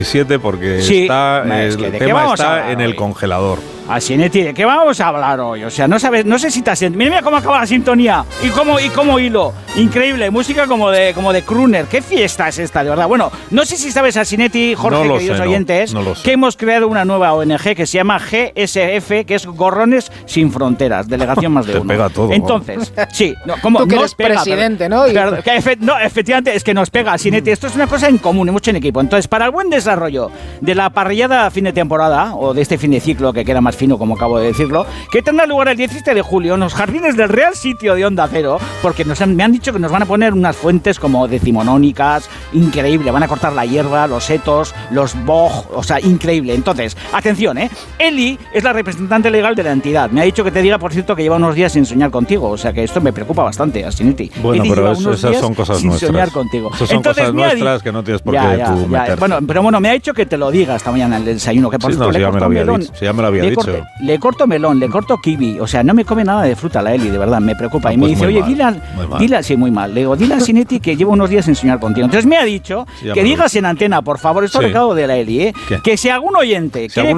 porque Sí, el tema está en el congelador. Asinetti, ¿de qué vamos a hablar hoy? O sea, no sé si te has... Mira cómo acaba la sintonía y cómo hilo. Increíble, música como de crooner. ¿Qué fiesta es esta, de verdad? Bueno, no sé si sabes, Asinetti, Jorge, no queridos sé, oyentes, no lo sé. que hemos creado una nueva ONG que se llama GSF, que es Gorrones Sin Fronteras, Delegación Más de Uno. Te pega todo. Entonces, sí, como tú que nos eres pega, presidente, ¿no? No, efectivamente, es que nos pega, Asinetti. Esto es una cosa en común, mucho en equipo. Entonces, para el buen desarrollo de la parrillada fin de temporada, o de este fin de ciclo que queda más fino, como acabo de decirlo, que tendrá lugar el 17 de julio en los jardines del Real Sitio de Onda Cero, porque me han dicho que nos van a poner unas fuentes como decimonónicas, increíble, van a cortar la hierba, los setos, los boj, o sea, increíble. Entonces, atención, Eli es la representante legal de la entidad. Me ha dicho que te diga, por cierto, que lleva unos días sin soñar contigo, o sea que esto me preocupa bastante, Asinetti. Bueno, Eli pero esas son cosas sin nuestras. Soñar contigo. Esas son cosas nuestras que no tienes por qué tú meterte. Bueno, pero me ha dicho que te lo diga esta mañana en el desayuno, que por cierto, ya me lo había dicho. Le corto melón, le corto kiwi, o sea, no me come nada de fruta la Eli, de verdad, me preocupa. Y me dice, oye, dile, sí, muy mal. Le digo, dile a Asinetti que llevo unos días sin soñar contigo. Entonces me ha dicho que digas en antena, por favor, esto es recado de la Eli, que si algún oyente quiere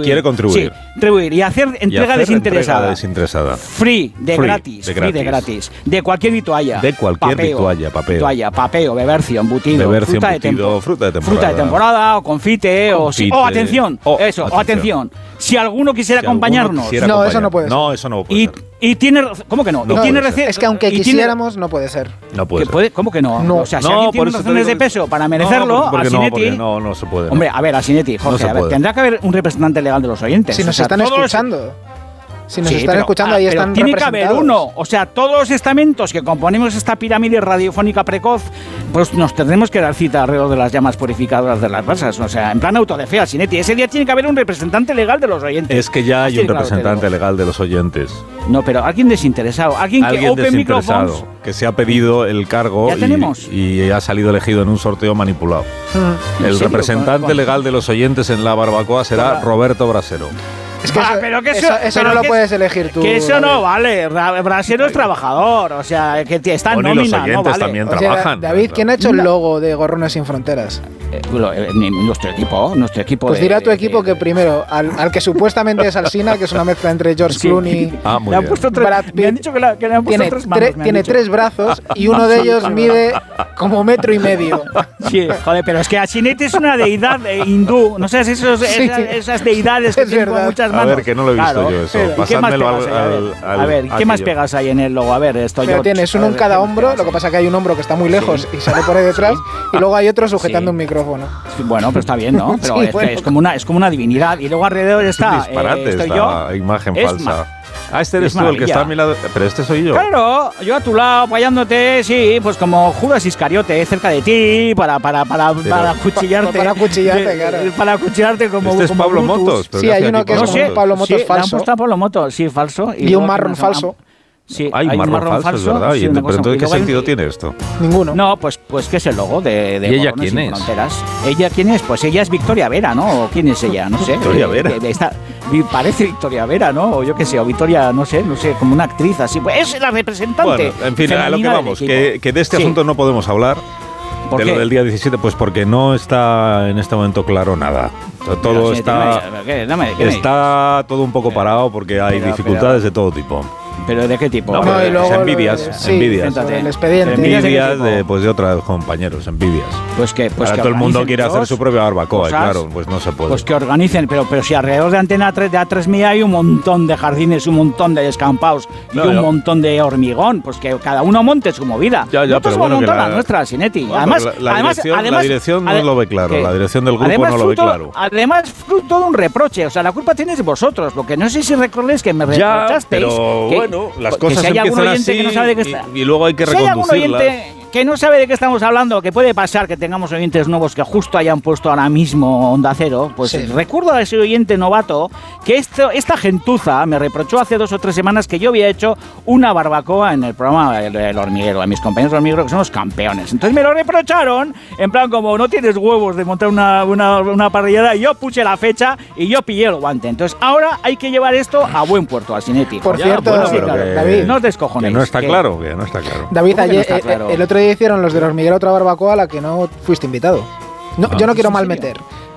contribuir y hacer entrega desinteresada, free, gratis, de cualquier vitualla. De cualquier vitualla, papeo, bebercio, embutido, fruta de temporada, o confite, o atención, atención. Si alguno quisiera acompañarnos. No, eso no puede ser. No, eso no puede ser. Y tiene... ¿Cómo que no? Es que aunque quisiéramos, no puede ser. No puede ser. ¿Cómo que no? O sea, si alguien tiene razones de peso para merecerlo, Asinetti... No se puede. Hombre, a ver, Asinetti, Jorge, tendrá que haber un representante legal de los oyentes. Si nos están escuchando. Si nos están escuchando, ahí están tiene representados. Que haber uno. O sea, todos los estamentos que componemos esta pirámide radiofónica precoz, pues nos tendremos que dar cita alrededor de las llamas purificadoras de las brasas. O sea, en plan autodefea, Asinetti. Ese día tiene que haber un representante legal de los oyentes. Es que ya hay un representante legal de los oyentes. No, pero alguien desinteresado. Alguien que Open Microphones, que se ha pedido el cargo y ha salido elegido en un sorteo manipulado. El representante legal de los oyentes en la barbacoa será Roberto Brasero. Es que eso no lo puedes elegir tú. Que eso no vale. Brasero es trabajador, o sea, que está en nómina, los oyentes no vale. también trabajan. David, ¿quién ha hecho el logo de Gorrones Sin Fronteras? Nuestro equipo. Pues dirá tu equipo que primero, al que supuestamente es Alsina, que es una mezcla entre George Clooney muy bien. Brad Pitt. Me han dicho que le han puesto tres manos. Tiene 3 brazos y uno de ellos mide como 1,5 metros. Sí, joder, pero es que Asinetti es una deidad hindú. No sé si esas deidades que tienen muchas manos. A ver, que no lo he visto yo eso. Pasádmelo a ver, ¿qué más pegas ahí en el logo? A ver, esto yo... Tienes uno en cada hombro, lo que pasa es que hay un hombro que está muy lejos y sale por ahí detrás, y luego hay otro sujetando un micrófono. Bueno, pero está bien, ¿no? Pero es como una divinidad. Y luego alrededor está... Es un disparate esta imagen falsa. Este eres tú el que está a mi lado. Pero este soy yo. Claro, yo a tu lado, apoyándote, sí, pues como Judas Iscariote, cerca de ti, para acuchillarte. Para acuchillarte, claro. Para acuchillarte como. Este es Pablo Motos. Sí, hay uno que es como Pablo Motos falso. Le han puesto a Pablo Motos, sí, falso. Y un marrón falso. Sí, hay un marrón falso, es verdad. Sí, pero entonces, ¿qué sentido tiene esto? Ninguno. No, pues que es el logo de ¿Y ella quién es? Fronteras. ¿Ella quién es? Pues ella es Victoria Vera, ¿no? ¿O quién es ella? No sé. Victoria Vera. Parece Victoria Vera, ¿no? O yo qué sé, o Victoria, no sé, como una actriz así. Pues es la representante. Bueno, en fin, a lo que vamos, que de este asunto no podemos hablar. De lo del día 17, pues porque no está en este momento claro nada. Todo está todo un poco parado porque hay dificultades de todo tipo. ¿Pero de qué tipo? No, y luego envidias. El expediente. Envidias de otros compañeros, envidias. Pues que todo el mundo quiere hacer su propia barbacoa, claro, pues no se puede. Pues que organicen, pero si alrededor de Antena 3, de A3 hay un montón de jardines, un montón de descampados y un montón de hormigón, pues que cada uno monte su movida. Pero bueno, la nuestra, Asinetti. Bueno, además, la dirección no lo ve claro, la dirección del grupo no lo ve claro. Además, fruto de un reproche, o sea, la culpa tienes de vosotros, porque no sé si recordáis que me reprochasteis. Pero bueno, las cosas empiezan así y luego hay que reconducirlas. Que no sabe de qué estamos hablando, que puede pasar que tengamos oyentes nuevos que justo hayan puesto ahora mismo Onda Cero, pues recuerdo a ese oyente novato que esta gentuza me reprochó hace 2 o 3 semanas que yo había hecho una barbacoa en el programa El Hormiguero, a mis compañeros del Hormiguero que son los campeones. Entonces me lo reprocharon, en plan como no tienes huevos de montar una parrillada, y yo puse la fecha y yo pillé el guante. Entonces ahora hay que llevar esto a buen puerto, Asinetti. Por cierto, David, no os descojonéis. Que no está claro. David, ayer, el otro día hicieron los del Hormiguero otra barbacoa a la que no fuiste invitado. No, yo no quiero mal meter.